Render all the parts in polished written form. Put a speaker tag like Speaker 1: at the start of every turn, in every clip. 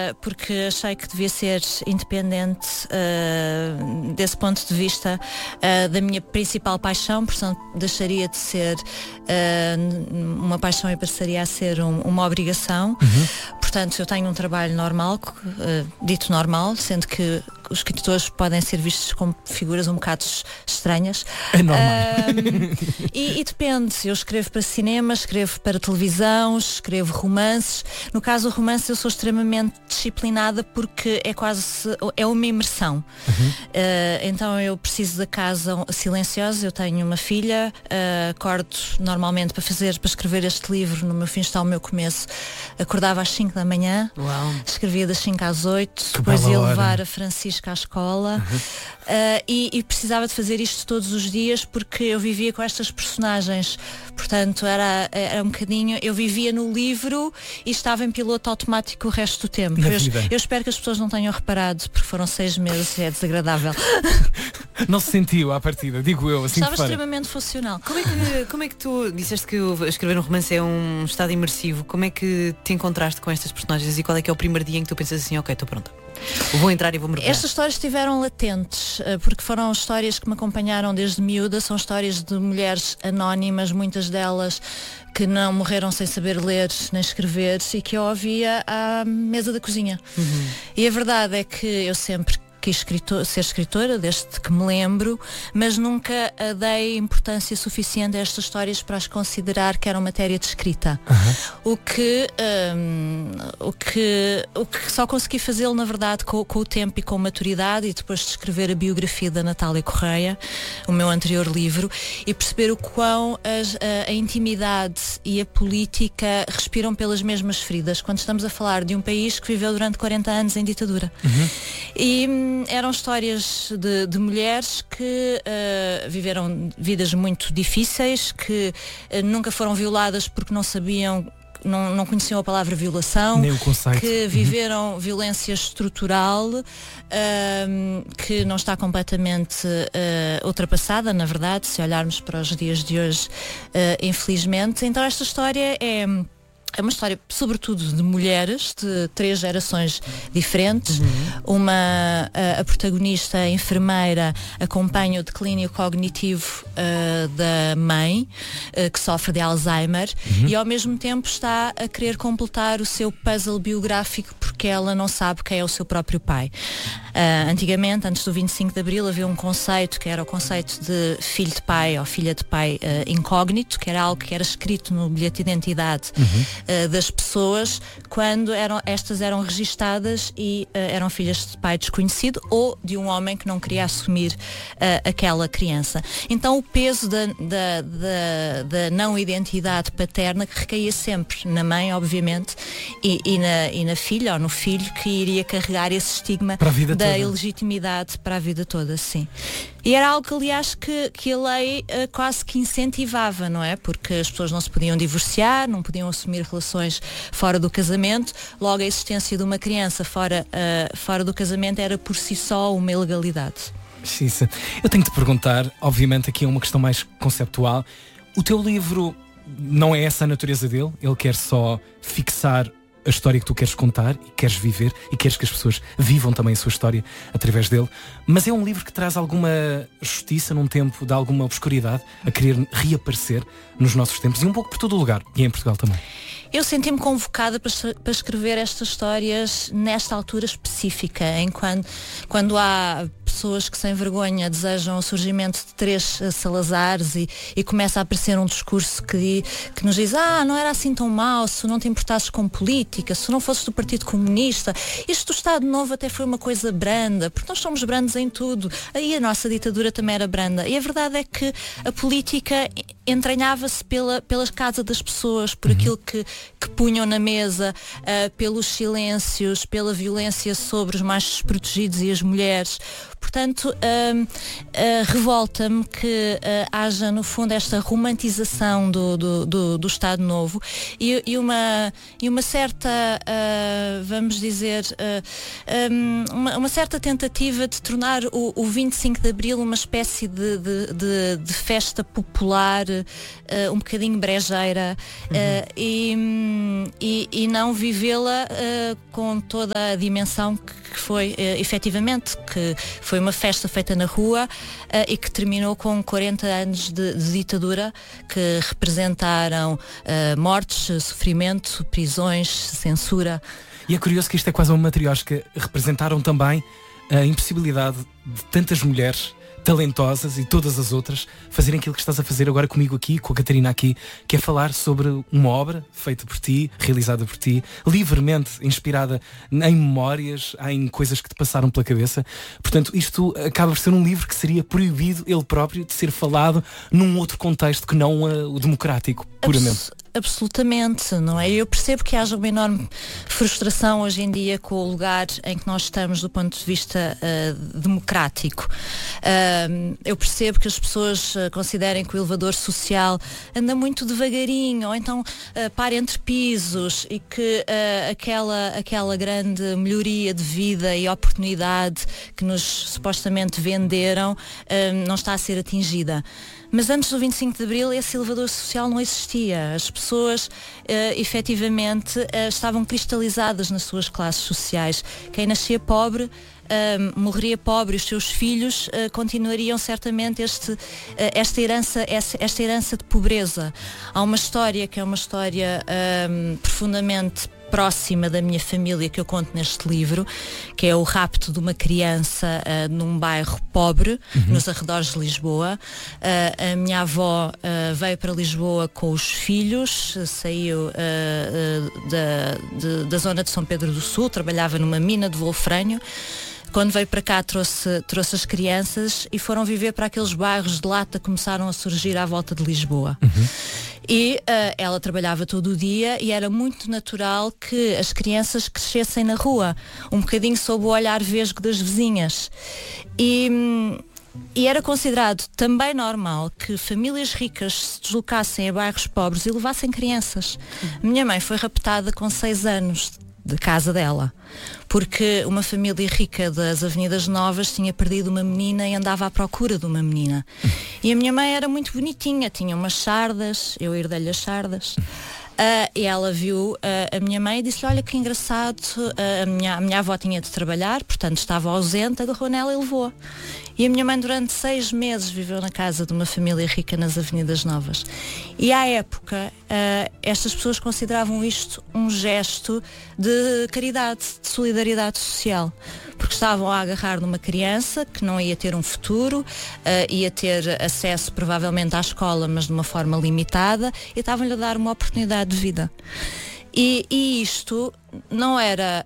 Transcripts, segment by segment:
Speaker 1: Porque achei que devia ser independente desse ponto de vista da minha principal paixão, portanto deixaria de ser uma paixão e passaria a ser uma obrigação. Portanto, eu tenho um trabalho normal, dito normal, sendo que os escritores podem ser vistos como figuras um bocado estranhas.
Speaker 2: É normal.
Speaker 1: E depende, eu escrevo para cinema, escrevo para televisão, escrevo romances. No caso do romance eu sou extremamente disciplinada porque é uma imersão. Então eu preciso da casa silenciosa. Eu tenho uma filha, acordo normalmente para escrever este livro. No meu fim está o meu começo. Acordava às 5 da manhã.
Speaker 3: Uau.
Speaker 1: Escrevia das 5 às 8,
Speaker 2: Que
Speaker 1: depois
Speaker 2: bela
Speaker 1: ia
Speaker 2: hora.
Speaker 1: levar a Francisca à escola. E precisava de fazer isto todos os dias porque eu vivia com estas personagens. Portanto, era um bocadinho, eu vivia no livro e estava em piloto automático o resto do tempo.
Speaker 2: Na vida.
Speaker 1: Eu espero que as pessoas não tenham reparado, porque foram 6 meses e é desagradável.
Speaker 2: Não se sentiu à partida, digo eu, assim
Speaker 1: Estava
Speaker 2: de fora.
Speaker 1: extremamente funcional.
Speaker 3: Como é que tu disseste que escrever um romance é um estado imersivo? Como é que te encontraste com estas personagens e qual é que é o primeiro dia em que tu pensas assim, ok, estou pronta, vou entrar e vou mergulhar?
Speaker 1: Estas histórias estiveram latentes, porque foram histórias que me acompanharam desde miúda. São histórias de mulheres anónimas, muitas delas que não morreram sem saber ler nem escrever e que eu ouvia à mesa da cozinha. E a verdade é que eu sempre quis ser escritora, desde que me lembro, mas nunca dei importância suficiente a estas histórias para as considerar que eram matéria de escrita. O que só consegui fazê-lo, na verdade, com o tempo e com maturidade, e depois de escrever a biografia da Natália Correia, o meu anterior livro, e perceber o quão a intimidade e a política respiram pelas mesmas feridas, quando estamos a falar de um país que viveu durante 40 anos em ditadura. E eram histórias de mulheres que viveram vidas muito difíceis, que nunca foram violadas porque não sabiam, não conheciam a palavra violação,
Speaker 2: Nem o conceito.
Speaker 1: que viveram violência estrutural, que não está completamente ultrapassada, na verdade, se olharmos para os dias de hoje, infelizmente. Então esta história é uma história, sobretudo, de mulheres de 3 gerações diferentes. A protagonista, a enfermeira, acompanha o declínio cognitivo da mãe, que sofre de Alzheimer, e ao mesmo tempo está a querer completar o seu puzzle biográfico porque ela não sabe quem é o seu próprio pai. Antigamente, antes do 25 de Abril, havia um conceito que era o conceito de filho de pai ou filha de pai incógnito, que era algo que era escrito no bilhete de identidade das pessoas quando estas eram registadas e eram filhas de pai desconhecido ou de um homem que não queria assumir aquela criança. Então o peso da não identidade paterna que recaía sempre na mãe, obviamente, e na filha ou no filho, que iria carregar esse estigma da ilegitimidade para a vida toda, sim. E era algo, aliás, que a lei quase que incentivava, não é? Porque as pessoas não se podiam divorciar, não podiam assumir relações fora do casamento. Logo, a existência de uma criança fora do casamento era por si só uma ilegalidade.
Speaker 2: Isso. Eu tenho que te perguntar, obviamente aqui é uma questão mais conceptual. O teu livro não é essa a natureza dele? Ele quer só fixar a história que tu queres contar e queres viver e queres que as pessoas vivam também a sua história através dele, mas é um livro que traz alguma justiça num tempo de alguma obscuridade, a querer reaparecer nos nossos tempos e um pouco por todo o lugar, e em Portugal também.
Speaker 1: Eu senti-me convocada para escrever estas histórias nesta altura específica, em quando há pessoas que sem vergonha desejam o surgimento de 3 Salazares e começa a aparecer um discurso que nos diz: não era assim tão mau se não te importasses com política, se não fosses do Partido Comunista, isto do Estado Novo até foi uma coisa branda, porque nós somos brandos em tudo, aí a nossa ditadura também era branda. E a verdade é que a política entranhava-se pelas casas das pessoas, por aquilo que punham na mesa, pelos silêncios, pela violência sobre os mais desprotegidos e as mulheres. Portanto, revolta-me que haja, no fundo, esta romantização do Estado Novo e uma certa, vamos dizer, uma certa tentativa de tornar o 25 de Abril uma espécie de festa popular um bocadinho brejeira, e não vivê-la com toda a dimensão que foi efetivamente, que foi uma festa feita na rua e que terminou com 40 anos de ditadura, que representaram mortes, sofrimento, prisões, censura.
Speaker 2: E é curioso que isto é quase uma matriosca. Representaram também a impossibilidade de tantas mulheres talentosas e todas as outras fazerem aquilo que estás a fazer agora comigo aqui, com a Catarina aqui, que é falar sobre uma obra feita por ti, realizada por ti, livremente inspirada em memórias, em coisas que te passaram pela cabeça. Portanto, isto acaba por ser um livro que seria proibido ele próprio de ser falado num outro contexto que não o democrático, puramente.
Speaker 1: Absolutamente, não é? Eu percebo que haja uma enorme frustração hoje em dia com o lugar em que nós estamos do ponto de vista democrático. Eu percebo que as pessoas considerem que o elevador social anda muito devagarinho, ou então para entre pisos, e que aquela grande melhoria de vida e oportunidade que nos supostamente venderam não está a ser atingida. Mas antes do 25 de Abril esse elevador social não existia. As pessoas efetivamente estavam cristalizadas nas suas classes sociais. Quem nascia pobre morreria pobre, os seus filhos continuariam certamente esta herança de pobreza. Há uma história que é uma história profundamente próxima da minha família, que eu conto neste livro, que é o rapto de uma criança num bairro pobre, nos arredores de Lisboa. A minha avó veio para Lisboa com os filhos, saiu da zona de São Pedro do Sul, trabalhava numa mina de wolfrânio. Quando veio para cá trouxe as crianças e foram viver para aqueles bairros de lata que começaram a surgir à volta de Lisboa. E ela trabalhava todo o dia e era muito natural que as crianças crescessem na rua, um bocadinho sob o olhar vesgo das vizinhas. E era considerado também normal que famílias ricas se deslocassem a bairros pobres e levassem crianças. Minha mãe foi raptada com 6 anos de casa dela, porque uma família rica das Avenidas Novas tinha perdido uma menina e andava à procura de uma menina. E a minha mãe era muito bonitinha, tinha umas sardas, eu herdei-lhe as sardas. E ela viu a minha mãe e disse-lhe: olha que engraçado, a minha avó tinha de trabalhar, portanto estava ausente, agarrou nela e levou. E a minha mãe durante 6 meses viveu na casa de uma família rica nas Avenidas Novas. E à época estas pessoas consideravam isto um gesto de caridade, de solidariedade social, porque estavam a agarrar numa criança que não ia ter um futuro, ia ter acesso provavelmente à escola, mas de uma forma limitada, e estavam-lhe a dar uma oportunidade de vida. E isto não era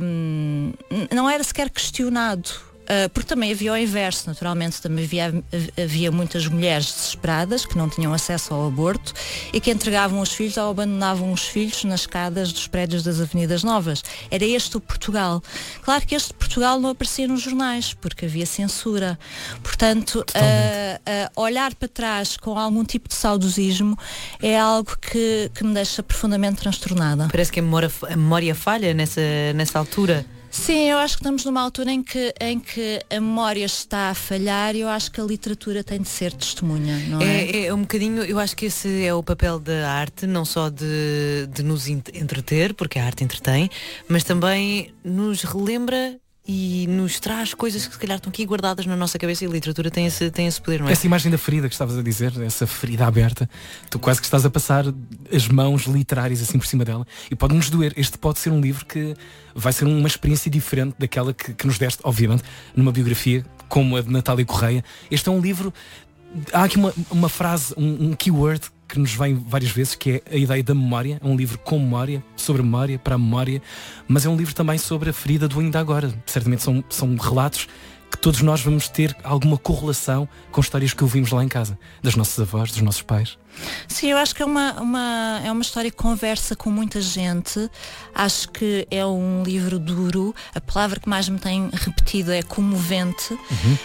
Speaker 1: sequer questionado. Porque também havia o inverso, naturalmente também havia muitas mulheres desesperadas que não tinham acesso ao aborto e que entregavam os filhos ou abandonavam os filhos nas escadas dos prédios das Avenidas Novas. Era este o Portugal. Claro que este Portugal não aparecia nos jornais porque havia censura. Portanto, olhar para trás com algum tipo de saudosismo é algo que me deixa profundamente transtornada.
Speaker 3: Parece que a memória falha nessa altura.
Speaker 1: Sim, eu acho que estamos numa altura em que a memória está a falhar e eu acho que a literatura tem de ser testemunha, não é?
Speaker 3: É um bocadinho, eu acho que esse é o papel da arte, não só de nos entreter, porque a arte entretém, mas também nos relembra e nos traz coisas que se calhar estão aqui guardadas na nossa cabeça, e a literatura tem esse poder, não é?
Speaker 2: Essa imagem da ferida que estavas a dizer, essa ferida aberta, tu quase que estás a passar as mãos literárias assim por cima dela, e pode-nos doer. Este pode ser um livro que vai ser uma experiência diferente daquela que nos deste, obviamente, numa biografia como a de Natália Correia. Este é um livro, há aqui uma frase, um keyword que nos vem várias vezes, que é a ideia da memória. É um livro com memória, sobre memória, para a memória, mas é um livro também sobre a ferida do ainda agora. Certamente são relatos que todos nós vamos ter alguma correlação com histórias que ouvimos lá em casa, das nossas avós, dos nossos pais.
Speaker 1: Sim, eu acho que é uma história que conversa com muita gente. Acho que é um livro duro, a palavra que mais me tem repetido é comovente.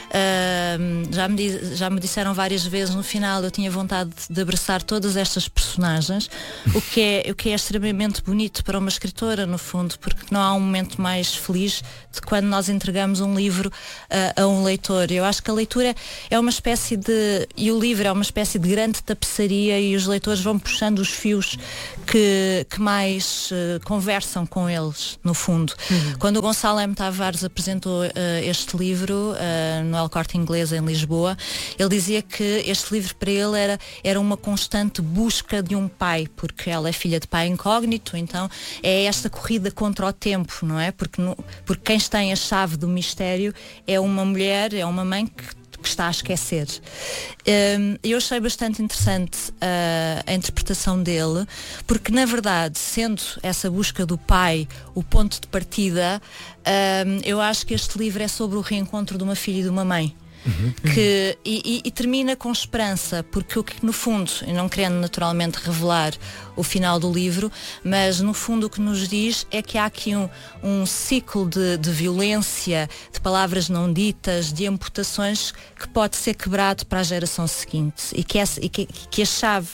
Speaker 1: Já me disseram várias vezes, no final eu tinha vontade de abraçar todas estas personagens, o que é extremamente bonito para uma escritora, no fundo, porque não há um momento mais feliz de quando nós entregamos um livro a um leitor. Eu acho que a leitura é uma espécie e o livro é uma espécie de grande tapeçaria, e os leitores vão puxando os fios que mais conversam com eles, no fundo. Quando o Gonçalo M. Tavares apresentou este livro no El Corte Inglês, em Lisboa, ele dizia que este livro para ele era uma constante busca de um pai, porque ela é filha de pai incógnito, então é esta corrida contra o tempo, não é? Porque quem tem a chave do mistério é uma mulher, é uma mãe que está a esquecer. Eu achei bastante interessante a interpretação dele, porque na verdade, sendo essa busca do pai o ponto de partida, eu acho que este livro é sobre o reencontro de uma filha e de uma mãe. E termina com esperança, porque no fundo, e não querendo naturalmente revelar o final do livro, mas no fundo o que nos diz é que há aqui um ciclo de violência, de palavras não ditas, de amputações, que pode ser quebrado para a geração seguinte, e que a chave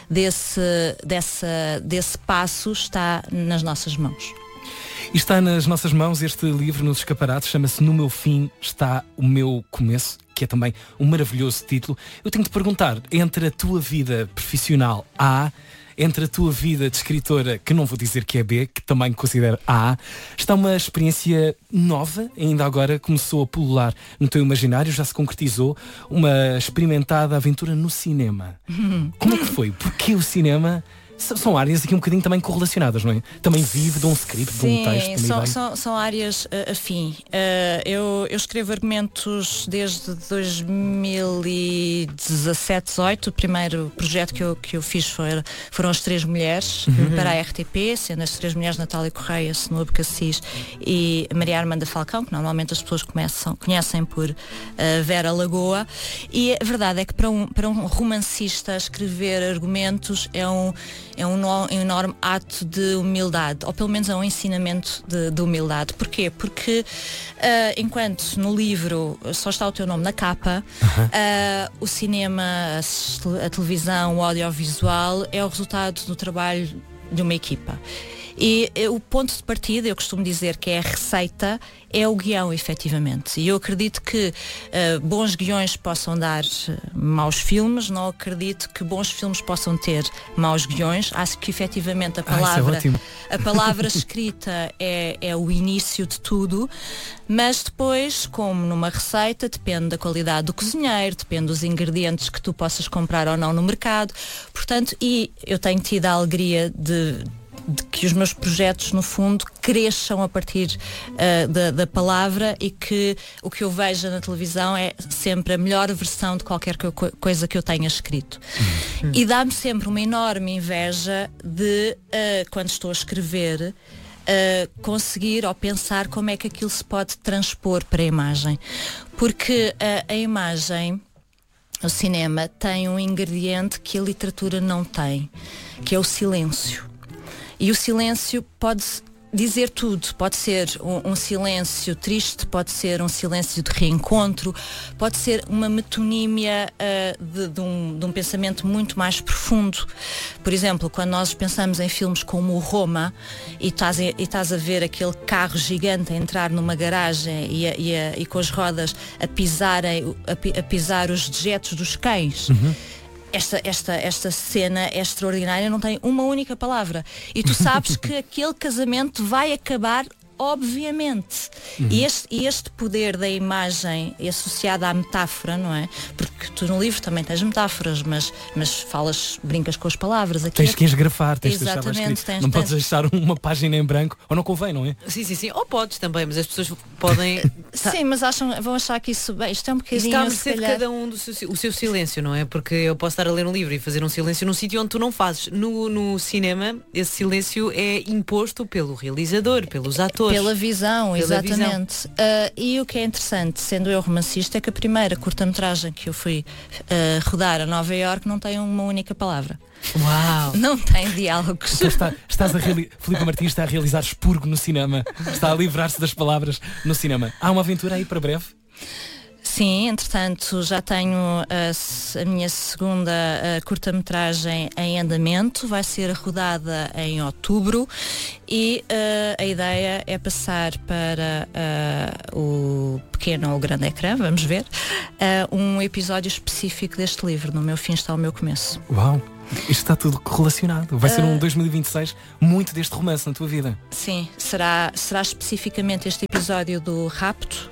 Speaker 1: desse passo está nas nossas mãos.
Speaker 2: E está nas nossas mãos este livro nos escaparates, chama-se No Meu Fim Está o Meu Começo, que é também um maravilhoso título. Eu tenho de perguntar, entre a tua vida profissional A, entre a tua vida de escritora, que não vou dizer que é B, que também considero A, está uma experiência nova, ainda agora começou a pulular no teu imaginário, já se concretizou, uma experimentada aventura no cinema. Como é que foi? Porquê o cinema? São áreas aqui um bocadinho também correlacionadas, não é? Também vive de um script, de um texto.
Speaker 1: São áreas afim. Eu escrevo argumentos desde 2017, 18. O primeiro projeto que eu fiz foram As Três Mulheres, para a RTP, sendo As Três Mulheres Natália Correia, Senua Cassis e Maria Armanda Falcão, que normalmente as pessoas conhecem por Vera Lagoa. E a verdade é que para um romancista escrever argumentos é um enorme ato de humildade, ou pelo menos é um ensinamento de humildade. Porquê? Porque enquanto no livro só está o teu nome na capa, o cinema, a televisão, o audiovisual é o resultado do trabalho de uma equipa. E o ponto de partida, eu costumo dizer que é a receita, é o guião, efetivamente. E eu acredito que bons guiões possam dar maus filmes, não acredito que bons filmes possam ter maus guiões. Acho que efetivamente a palavra escrita é o início de tudo, mas depois, como numa receita, depende da qualidade do cozinheiro, depende dos ingredientes que tu possas comprar ou não no mercado. Portanto, e eu tenho tido a alegria de que os meus projetos, no fundo, cresçam a partir da palavra, e que o que eu vejo na televisão é sempre a melhor versão de qualquer coisa que eu tenha escrito. E dá-me sempre uma enorme inveja de, quando estou a escrever, conseguir ou pensar como é que aquilo se pode transpor para a imagem. Porque a imagem, o cinema, tem um ingrediente que a literatura não tem, que é o silêncio. E o silêncio pode dizer tudo. Pode ser um silêncio triste, pode ser um silêncio de reencontro, pode ser uma metonímia de um pensamento muito mais profundo. Por exemplo, quando nós pensamos em filmes como o Roma, e estás a ver aquele carro gigante a entrar numa garagem e com as rodas a pisar os dejetos dos cães. Esta cena é extraordinária, não tem uma única palavra. E tu sabes que aquele casamento vai acabar, obviamente. E este poder da imagem associado à metáfora, não é? Porque tu no livro também tens metáforas, mas brincas com as palavras. Aqui
Speaker 2: tens que esgrafar, tens
Speaker 1: exatamente,
Speaker 2: de deixar lá. Não podes deixar uma página em branco, ou não convém, não é?
Speaker 3: Sim. Ou podes também, mas as pessoas podem...
Speaker 1: Sim, mas vão achar que isto é um bocadinho...
Speaker 3: Está a mercê de cada um o seu silêncio, não é? Porque eu posso estar a ler um livro e fazer um silêncio num sítio onde tu não fazes. No cinema, esse silêncio é imposto pelo realizador, pelos atores.
Speaker 1: Pela visão, exatamente. E o que é interessante, sendo eu romancista, é que a primeira curta-metragem que eu fui fui rodar a Nova Iorque não tem uma única palavra.
Speaker 3: Uau!
Speaker 1: Não tem diálogos.
Speaker 2: Então Filipa Martins está a realizar expurgo no cinema. Está a livrar-se das palavras no cinema. Há uma aventura aí para breve?
Speaker 1: Sim, entretanto já tenho a minha segunda curta-metragem em andamento, vai ser rodada em outubro e a ideia é passar para o pequeno ou o grande ecrã, vamos ver, um episódio específico deste livro, No Meu Fim Está o Meu Começo.
Speaker 2: Uau! Isto está tudo relacionado. Vai ser um 2026 muito deste romance na tua vida.
Speaker 1: Sim, será especificamente este episódio do rapto,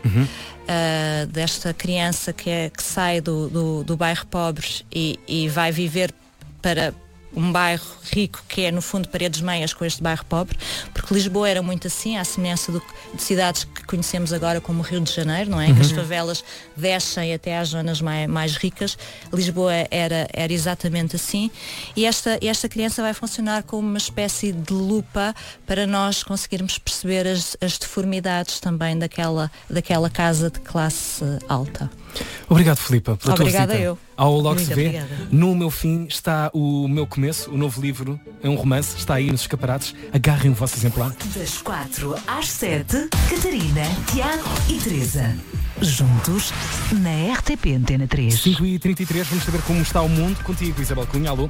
Speaker 1: desta criança que sai do bairro pobre e vai viver para um bairro rico que é no fundo paredes meias com este bairro pobre, porque Lisboa era muito assim, à semelhança de cidades que conhecemos agora como o Rio de Janeiro, não é? Que as favelas descem até às zonas mais ricas. Lisboa era exatamente assim e esta criança vai funcionar como uma espécie de lupa para nós conseguirmos perceber as deformidades também daquela casa de classe alta.
Speaker 2: Obrigado, Filipa, pela tua visita.
Speaker 1: Obrigada eu.
Speaker 2: Ao Logo se vê,
Speaker 3: obrigada.
Speaker 2: No Meu Fim está o meu começo, o novo livro, é um romance, está aí nos escaparates. Agarrem o vosso exemplar.
Speaker 4: Das 4 às 7, Catarina, Tiago e Teresa. Juntos na RTP Antena 3.
Speaker 2: 5h33, vamos saber como está o mundo. Contigo, Isabel Cunha, alô.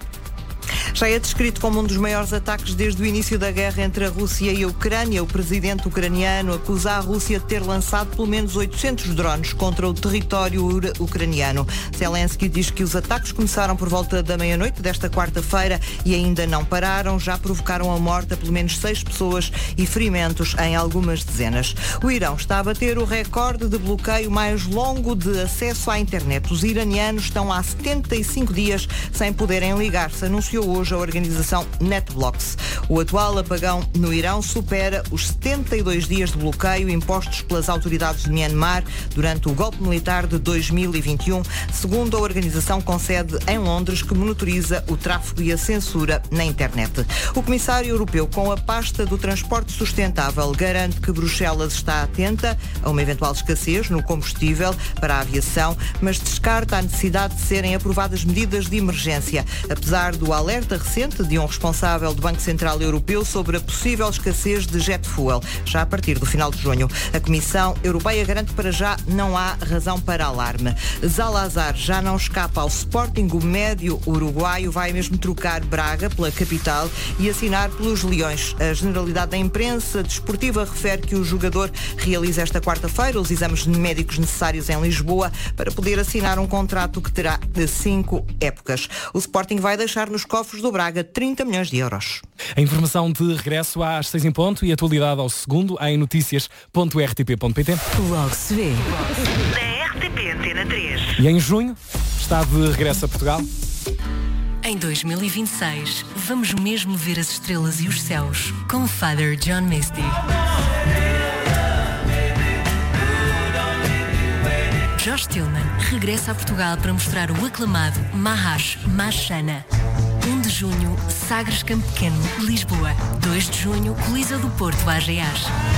Speaker 5: Já é descrito como um dos maiores ataques desde o início da guerra entre a Rússia e a Ucrânia. O presidente ucraniano acusa a Rússia de ter lançado pelo menos 800 drones contra o território ucraniano. Zelensky diz que os ataques começaram por volta da meia-noite desta quarta-feira e ainda não pararam. Já provocaram a morte a pelo menos 6 pessoas e ferimentos em algumas dezenas. O Irão está a bater o recorde de bloqueio mais longo de acesso à internet. Os iranianos estão há 75 dias sem poderem ligar-se, anunciou hoje a organização NetBlocks. O atual apagão no Irão supera os 72 dias de bloqueio impostos pelas autoridades de Myanmar durante o golpe militar de 2021, segundo a organização com sede em Londres, que monitoriza o tráfego e a censura na internet. O comissário europeu com a pasta do transporte sustentável garante que Bruxelas está atenta a uma eventual escassez no combustível para a aviação, mas descarta a necessidade de serem aprovadas medidas de emergência, apesar do alerta recente de um responsável do Banco Central Europeu sobre a possível escassez de jet fuel, já a partir do final de junho. A Comissão Europeia garante que para já não há razão para alarme. Zalazar já não escapa ao Sporting. O médio uruguaio vai mesmo trocar Braga pela capital e assinar pelos Leões. A Generalidade da Imprensa Desportiva refere que o jogador realiza esta quarta-feira os exames médicos necessários em Lisboa para poder assinar um contrato que terá de 5 épocas. O Sporting vai deixar nos cofres do Braga 30 milhões de euros.
Speaker 2: A informação de regresso às 6 em ponto e atualidade ao segundo em notícias.rtp.pt.
Speaker 4: Logo se vê. Na RTP Antena 3.
Speaker 2: E em junho está de regresso a Portugal.
Speaker 4: Em 2026, vamos mesmo ver as estrelas e os céus com Father John Misty. Josh Tillman regressa a Portugal para mostrar o aclamado Mahash Mashana. 1 de junho, Sagres Campo Pequeno, Lisboa. 2 de junho, Coliseu do Porto, AGAs.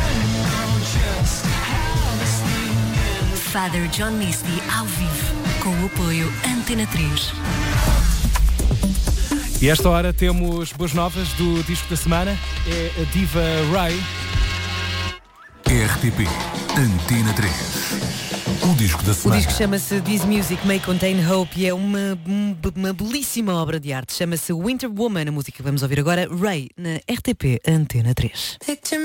Speaker 4: Father John Misty ao vivo, com o apoio Antena 3.
Speaker 2: E esta hora temos boas novas do disco da semana. É a diva Ray.
Speaker 6: RTP Antena 3. O disco da
Speaker 3: O
Speaker 6: semana.
Speaker 3: disco chama-se This Music May Contain Hope e é uma belíssima obra de arte. Chama-se Winter Woman, a música que vamos ouvir agora, Ray, na RTP Antena 3.